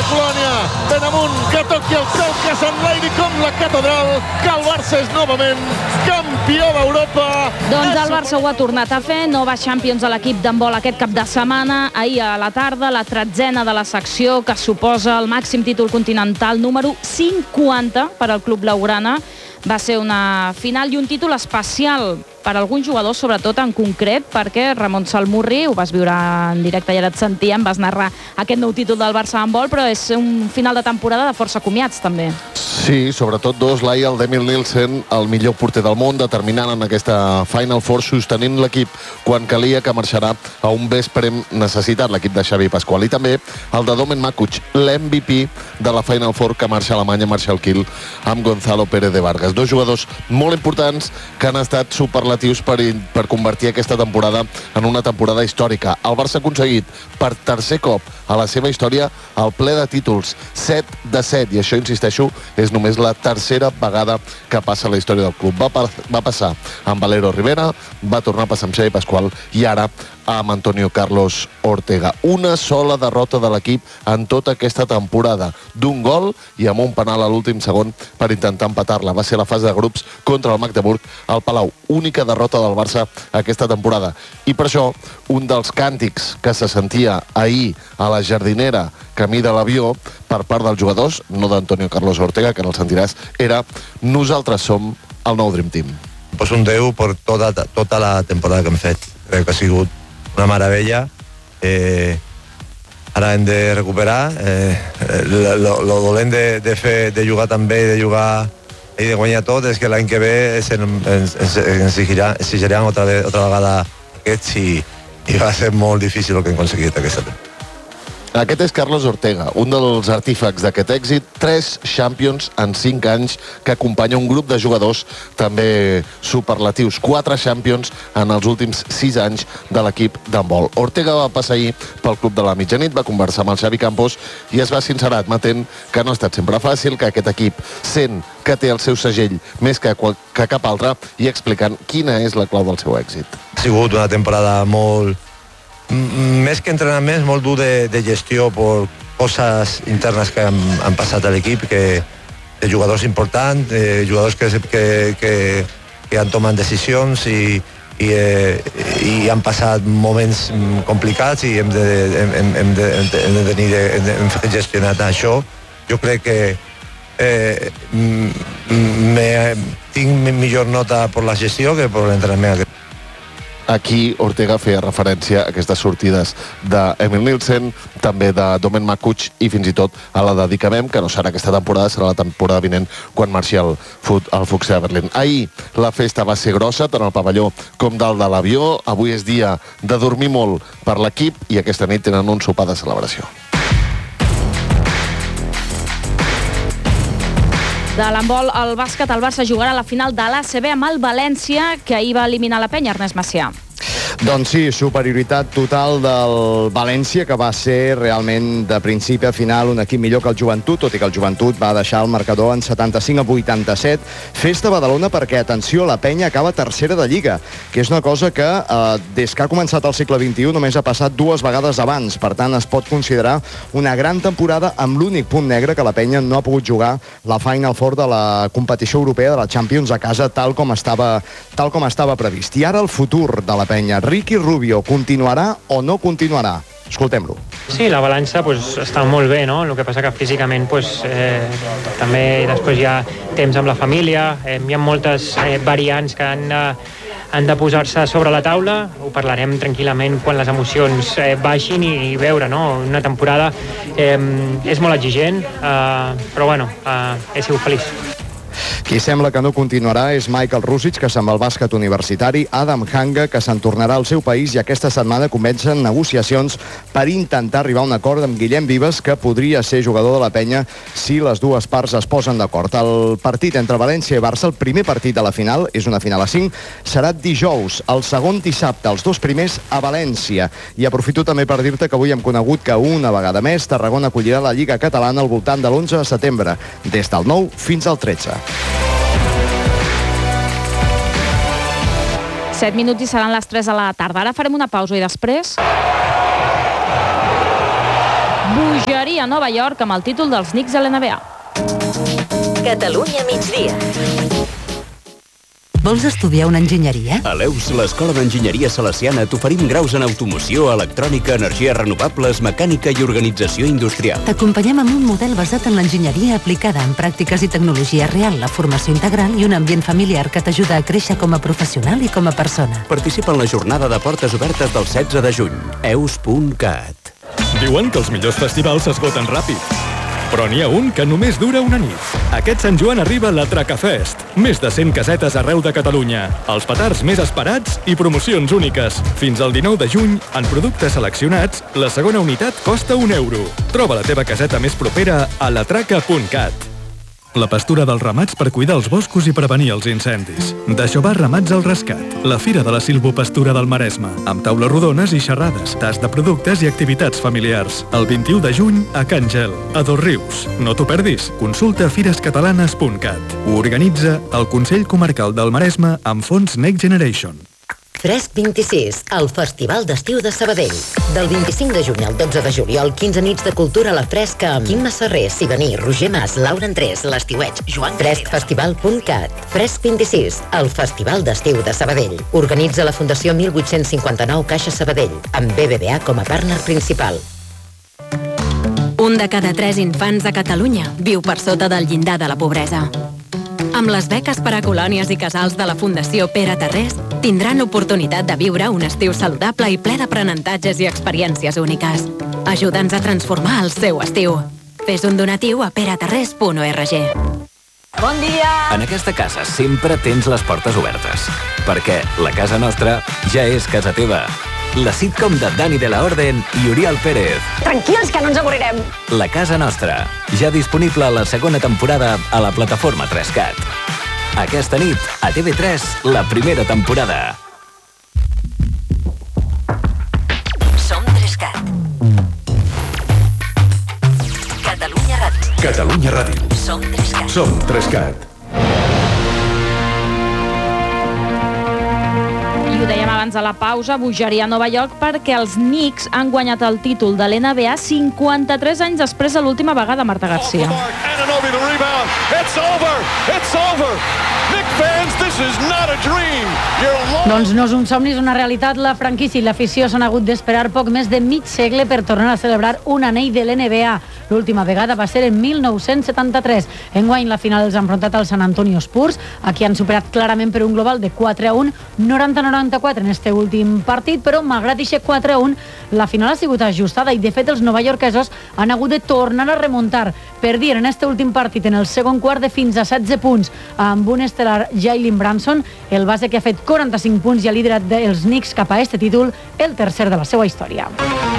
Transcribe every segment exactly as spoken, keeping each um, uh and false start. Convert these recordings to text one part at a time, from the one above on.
Colònia. Ben amunt, que toqui el cel, que s'enlairi com la catedral, que el Barça és novament campió d'Europa. Doncs el Barça ho ha tornat a fer. Nova Champions a l'equip d'handbol aquest cap de setmana. Ahir a la tarda, la tretzena de la secció, que suposa el màxim títol continental número cinquanta per al club blaugrana. Va ser una final i un títol especial per a alguns jugadors, sobretot en concret, perquè Ramon Salmurri, ho vas viure en directe i ara et sentíem, vas narrar aquest nou títol del Barça handbol, però és un final de temporada de força comiats, també. Sí, sobretot dos, Laia, el d'Emil Nielsen, el millor porter del món, determinant en aquesta Final Four, sostenint l'equip quan calia, que marxarà a un vesprem necessitat, l'equip de Xavi Pasqual. I també el de Domen Makuch, l'M V P de la Final Four, que marxa a Alemanya, marxa al Kiel, amb Gonzalo Pérez de Vargas. Dos jugadors molt importants que han estat superlatius per, per convertir aquesta temporada en una temporada històrica. El Barça ha aconseguit per tercer cop a la seva història el ple de títols, set de set, i això, insisteixo, és només la tercera vegada que passa a la història del club. Va, va passar amb Valero Rivera, va tornar a passar amb Xavi Pasqual i ara amb Antonio Carlos Ortega. Una sola derrota de l'equip en tota aquesta temporada, d'un gol i amb un penal a l'últim segon per intentar empatar-la. Va ser la fase de grups contra el Magdeburg al Palau. Única derrota del Barça aquesta temporada. I per això, un dels càntics que se sentia ahir a la jardinera camí de l'avió per part dels jugadors, no d'Antonio Carlos Ortega, que no el sentiràs, era "Nosaltres som el nou Dream Team". Pues un deu per tota, tota la temporada que hem fet. Crec que ha sigut una meravella. Eh, ara hem de recuperar. Eh, lo, lo dolent de, de, fer, de jugar tan bé i de jugar i de guanyar tot és que l'any que ve ens, ens, ens exigiran, exigiran otra, otra vegada aquests i, i va ser molt difícil el que hem aconseguit aquesta temporada. Aquest és Carlos Ortega, un dels artífecs d'aquest èxit. Tres Champions en cinc anys, que acompanya un grup de jugadors també superlatius. Quatre Champions en els últims sis anys de l'equip d'handbol. Ortega va passar ahir pel club de la mitjanit, va conversar amb el Xavi Campos i es va sincerar admetent que no ha estat sempre fàcil, que aquest equip sent que té el seu segell més que, que cap altre, i explicant quina és la clau del seu èxit. Ha sigut una temporada molt... més que entrenaments, molt dur de, de gestió per coses internes que han, han passat a l'equip, que de jugadors importants, de jugadors que, que, que, que han tomat decisions i, i, eh, i han passat moments complicats i hem de, hem, hem de, hem de tenir de, hem gestionat això. Jo crec que eh, me, tinc millor nota per la gestió que per l'entrenament. Aquí Ortega feia referència a aquestes sortides d'Emil Nielsen, també de Domen Makuch i fins i tot a la de Dicamem, que no serà aquesta temporada, serà la temporada vinent quan marxi el, el Fuchsia Berlín. Ahir la festa va ser grossa, tant al pavelló com dalt de l'avió. Avui és dia de dormir molt per l'equip i aquesta nit tenen un sopar de celebració. De l'handbol al bàsquet, el Barça jugarà a la final de l'A C B amb el València, que ahir va eliminar la Penya. Ernest Macià. Doncs sí, superioritat total del València, que va ser realment de principi a final un equip millor que el Joventut, tot i que el Joventut va deixar el marcador en setanta-cinc a vuitanta-set. Festa a Badalona perquè, atenció, la Penya acaba tercera de Lliga, que és una cosa que eh, des que ha començat el segle vint-i-u només ha passat dues vegades abans. Per tant, es pot considerar una gran temporada amb l'únic punt negre que la Penya no ha pogut jugar la Final Four de la competició europea de la Champions a casa tal com estava, tal com estava previst. I ara el futur de la Penya. Ricky Rubio continuarà o no continuarà? Escoltem-lo. Sí, la balança pues, està molt bé, no? El que passa que físicament pues, eh, també després hi ha temps amb la família, eh, hi ha moltes eh, variants que han, eh, han de posar-se sobre la taula. Ho parlarem tranquil·lament quan les emocions eh, baixin i, i veure, no? Una temporada eh, és molt exigent, eh, però bueno, eh, he sigut feliç. Qui sembla que no continuarà és Michael Rusic, que se'n va al bàsquet universitari, Adam Hanga, que se'n tornarà al seu país, i aquesta setmana comencen negociacions per intentar arribar a un acord amb Guillem Vives, que podria ser jugador de la Penya si les dues parts es posen d'acord. El partit entre València i Barça, el primer partit de la final, és una final a cinc, serà dijous, el segon dissabte, els dos primers a València. I aprofito també per dir-te que avui hem conegut que una vegada més Tarragona acollirà la Lliga Catalana al voltant de l'onze de setembre, des del nou fins al tretze. set minuts i seran les tres de la tarda. Ara farem una pausa i després... bogeria a Nova York amb el títol dels Knicks a l'N B A. Catalunya migdia. Vols estudiar una enginyeria? A l'Eus, l'Escola d'Enginyeria Salesiana, t'oferim graus en automoció, electrònica, energies renovables, mecànica i organització industrial. T'acompanyem amb un model basat en l'enginyeria aplicada en pràctiques i tecnologia real, la formació integral i un ambient familiar que t'ajuda a créixer com a professional i com a persona. Participa en la jornada de portes obertes del setze de juny. eus punt cat. Diuen que els millors festivals s'esgoten ràpid, però n'hi ha un que només dura una nit. Aquest Sant Joan arriba la Tracafest. Més de cent casetes arreu de Catalunya. Els petards més esperats i promocions úniques. Fins al dinou de juny, en productes seleccionats, la segona unitat costa un euro. Troba la teva caseta més propera a latraca punt cat. La pastura dels ramats per cuidar els boscos i prevenir els incendis. D'això va Ramats al Rescat, la fira de la silvopastura del Maresme, amb taules rodones i xerrades, tas de productes i activitats familiars. El vint-i-u de juny a Can Gel, a Dosrius. No t'ho perdis. Consulta fires catalanes punt cat. Ho organitza el Consell Comarcal del Maresme amb fons Next Generation. Fresc vint-i-sis, el Festival d'Estiu de Sabadell. Del vint-i-cinc de juny al dotze de juliol, quinze nits de cultura a la Fresca amb Quim Masserrer, Sibaní, Roger Mas, Laura Andrés, l'Estiueig, Joan fresc festival punt cat. Fresc vint-i-sis, el Festival d'Estiu de Sabadell. Organitza la Fundació mil vuit-cents cinquanta-nou Caixa Sabadell, amb B B V A com a partner principal. Un de cada tres infants a Catalunya viu per sota del llindar de la pobresa. Amb les beques per a colònies i casals de la Fundació Pere Tarrés, tindran l'oportunitat de viure un estiu saludable i ple d'aprenentatges i experiències úniques. Ajuda'ns a transformar el seu estiu. Fes un donatiu a peratarrés punt org. Bon dia! En aquesta casa sempre tens les portes obertes, perquè la casa nostra ja és casa teva. La sitcom de Dani de la Orden i Oriol Pérez. Tranquils, que no ens avorrirem. La casa nostra, ja disponible a la segona temporada a la plataforma tres cat. Aquesta nit, a T V tres, la primera temporada. Som tres cat. Catalunya Ràdio. Catalunya Ràdio. Som tres cat. Som tres cat. I ho dèiem abans a la pausa, bogeria a Nova York perquè els Knicks han guanyat el títol de l'N B A cinquanta-tres anys després de l'última vegada, Marta Garcia. Doncs no és un somni, és una realitat. La franquícia i l'afició s'han hagut d'esperar poc més de mig segle per tornar a celebrar un anell de l'N B A. L'última vegada va ser en mil nou-cents setanta-tres. Enguany la final els ha enfrontat al San Antonio Spurs, a qui han superat clarament per un global de quatre a un, noranta a noranta-quatre en este últim partit, però malgrat aquest quatre a un, la final ha sigut ajustada i de fet els novaiorquesos han hagut de tornar a remuntar. Perdien en este últim partit en el segon quart de fins a setze punts amb un estel·lar Jalen Brunson, el base que ha fet quaranta-cinc punts i ha liderat els Knicks cap a este títol, el tercer de la seva història.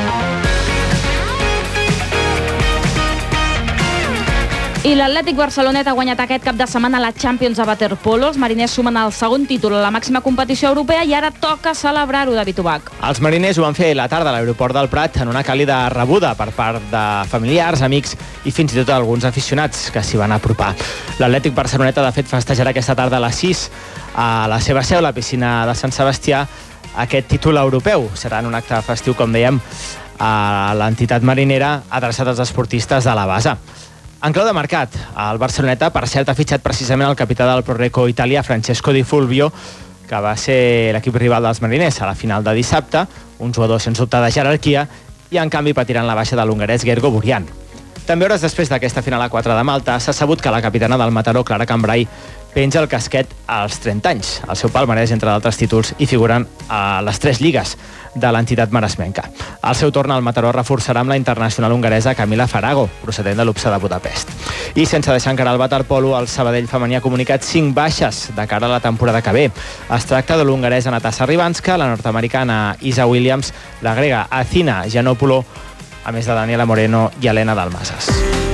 I l'Atlètic Barcelonet ha guanyat aquest cap de setmana la Champions a waterpolo. Els mariners sumen el segon títol a la màxima competició europea i ara toca celebrar-ho, David Ubach. Els mariners ho van fer a la tarda a l'aeroport del Prat en una càlida rebuda per part de familiars, amics i fins i tot alguns aficionats que s'hi van apropar. L'Atlètic Barceloneta, de fet, festejarà aquesta tarda a les sis a la seva seu, la piscina de Sant Sebastià, aquest títol europeu. Serà en un acte festiu, com dèiem, a l'entitat marinera adreçat als esportistes de la base. En clau de mercat, el Barceloneta, per cert, ha fitxat precisament el capità del Proreco Italià, Francesco Di Fulvio, que va ser l'equip rival dels mariners a la final de dissabte, un jugador sens dubte de jerarquia, i en canvi patiran la baixa de l'hongarès Gergo Burian. També hores després d'aquesta final a quatre de Malta, s'ha sabut que la capitana del Mataró, Clara Cambrai, penja el casquet als trenta anys. El seu palmarès, entre d'altres títols, hi figuren a les tres lligues de l'entitat maresmenca. Al seu torn, el Mataró reforçarà amb la internacional hongaresa Camila Farago, procedent de l'Upsa de Budapest. I sense deixar encara el waterpolo, el Sabadell femení ha comunicat cinc baixes de cara a la temporada que ve. Es tracta de l'hongaresa Natasa Ribanska, la nord-americana Isa Williams, la grega Athina Giannopoulos, a més de Daniela Moreno i Helena Dalmasas.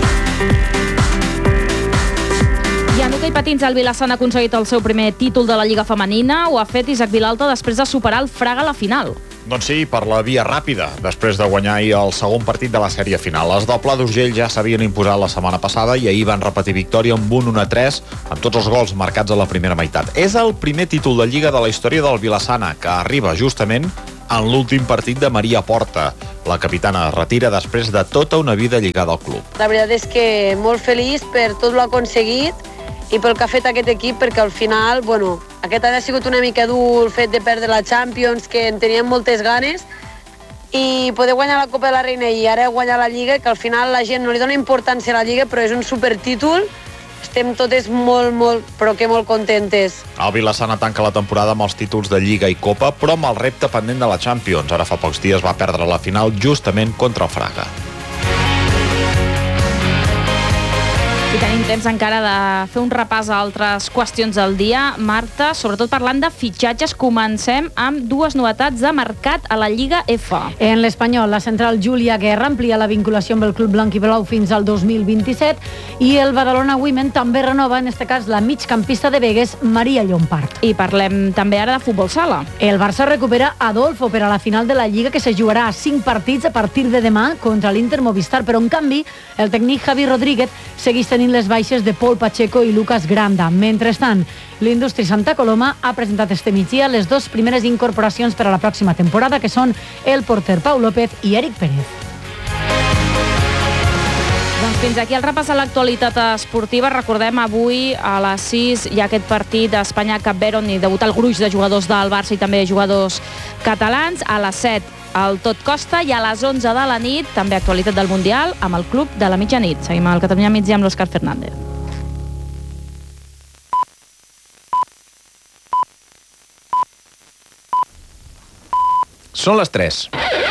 I en hoquei patins, el Vilassant ha aconseguit el seu primer títol de la Lliga Femenina. Ho ha fet Isaac Vilalta després de superar el Fraga a la final. Doncs sí, per la via ràpida, després de guanyar ahir el segon partit de la sèrie final. Les del Pla d'Urgell ja s'havien imposat la setmana passada i ahir van repetir victòria amb un u a tres, amb tots els gols marcats a la primera meitat. És el primer títol de Lliga de la història del Vilassana, que arriba justament en l'últim partit de Maria Porta. La capitana es retira després de tota una vida lligada al club. La veritat és que molt feliç per tot l'ha aconseguit i pel que ha fet aquest equip, perquè al final, bueno, aquest any ha sigut una mica dur el fet de perdre la Champions, que en teníem moltes ganes, i poder guanyar la Copa de la Reina i ara guanyar la Lliga, que al final la gent no li dona importància a la Lliga, però és un supertítol. Estem totes molt, molt, però que molt contentes. El Vilassana tanca la temporada amb els títols de Lliga i Copa, però amb el repte pendent de la Champions. Ara fa pocs dies va perdre la final justament contra el Fraga. I tenim temps encara de fer un repàs a altres qüestions del dia. Marta, sobretot parlant de fitxatges, comencem amb dues novetats de mercat a la Lliga F. En l'Espanyol, la central Júlia Guerra amplia la vinculació amb el club blanc i blau fins al dos mil vint-i-set i el Badalona Women també renova, en aquest cas, la migcampista de Begues, Maria Llompart. I parlem també ara de futbol sala. El Barça recupera Adolfo per a la final de la Lliga, que se jugarà a cinc partits a partir de demà contra l'Inter Movistar, però en canvi el tècnic Javi Rodríguez segueix tenint les baixes de Pol Pacheco i Lucas Granda. Mentrestant, l'Industri Santa Coloma ha presentat este migdia les dues primeres incorporacions per a la pròxima temporada, que són el porter Pau López i Eric Pérez. Doncs fins aquí el repàs a l'actualitat esportiva. Recordem, avui a les sis hi ha aquest partit d'Espanya-Cap Verd on hi debuta el gruix de jugadors del Barça i també jugadors catalans. A les set el Tot Costa i a les onze de la nit també actualitat del Mundial amb el Club de la Mitjanit. Seguim al Catalunya Migdia amb l'Òscar Fernández. Són les tres.